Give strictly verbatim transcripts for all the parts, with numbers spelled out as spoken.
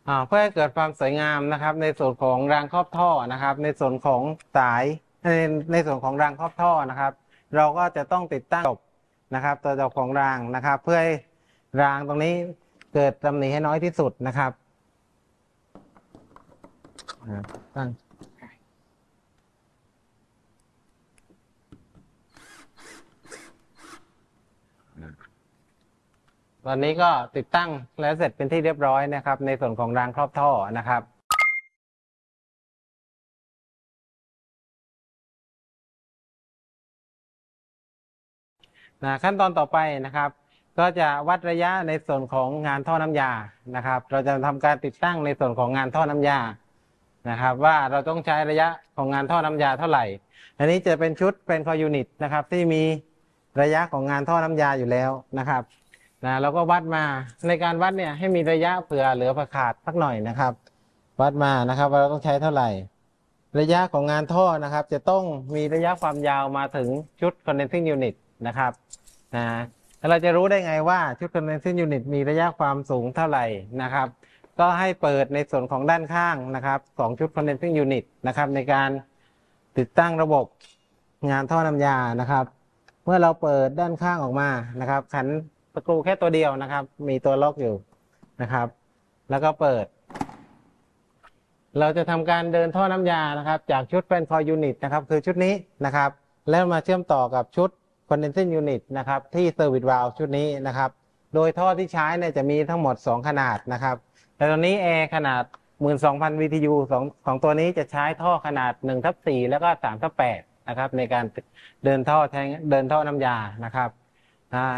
อ่าเพื่อให้เกิดความสวยงามนะครับในส่วนของรางครอบท่อนะครับในส่วนของสายในในส่วนของรางครอบท่อนะครับเราก็จะต้องติดตั้งจบนะครับตัวจบของรางนะครับเพื่อให้รางตรงนี้เกิดตำหนิให้น้อยที่สุดนะครับตั้งตอนนี้ก็ติดตั้งแล้วเสร็จเป็นที่เรียบร้อยนะครับในส่วนของรางครอบท่อนะครับนะขั้นตอนต่อไปนะครับก็จะวัดระยะในส่วนของงานท่อน้ำยานะครับเราจะทำการติดตั้งในส่วนของงานท่อน้ำยานะครับว่าเราต้องใช้ระยะของงานท่อน้ำยาเท่าไหร่อันนี้จะเป็นชุดเป็นคอยูนิตนะครับที่มีระยะของงานท่อน้ำยาอยู่แล้วนะครับนะเราก็วัดมาในการวัดเนี่ยให้มีระยะเผื่อเหลือประขาดสักหน่อยนะครับวัดมานะครับว่าเราต้องใช้เท่าไหร่ระยะของงานท่อนะครับจะต้องมีระยะความยาวมาถึงชุด condensing unit นะครับนะแล้วเราจะรู้ได้ไงว่าชุด condensing unit มีระยะความสูงเท่าไหร่นะครับก็ให้เปิดในส่วนของด้านข้างนะครับของชุด condensing unit นะครับในการติดตั้งระบบงานท่อน้ำยานะครับเมื่อเราเปิดด้านข้างออกมานะครับขันสกรูแค่ตัวเดียวนะครับมีตัวล็อกอยู่นะครับแล้วก็เปิดเราจะทำการเดินท่อน้ำยานะครับจากชุดเป็นคอยยูนิตนะครับคือชุดนี้นะครับแล้วมาเชื่อมต่อกับชุด condensing unit นะครับที่ service valve ชุดนี้นะครับโดยท่อที่ใช้เนี่ยจะมีทั้งหมดสองขนาดนะครับแต่ตอนนี้แอร์ขนาด หนึ่งหมื่นสองพัน บี ที ยู สองของตัวนี้จะใช้ท่อขนาด หนึ่งทับสี่ แล้วก็ สามทับแปด นะครับในการเดินท่อใช้เดินท่อน้ำยานะครับอ่า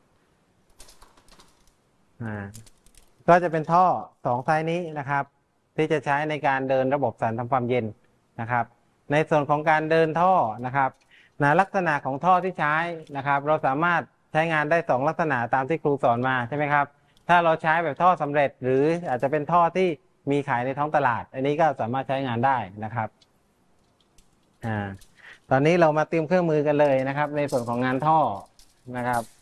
อ่าก็จะเป็นท่อสองไซส์นี้นะครับที่จะใช้ในการเดินระบบสารทำความเย็นนะครับในส่วนของการเดินท่อนะครับนะลักษณะของท่อที่ใช้นะครับเราสามารถใช้งานได้สองลักษณะตามที่ครูสอนมาใช่ไหมครับถ้าเราใช้แบบท่อสำเร็จหรืออาจจะเป็นท่อที่มีขายในท้องตลาดอันนี้ก็สามารถใช้งานได้นะครับอ่าตอนนี้เรามาเตรียมเครื่องมือกันเลยนะครับในส่วนของงานท่อนะครับ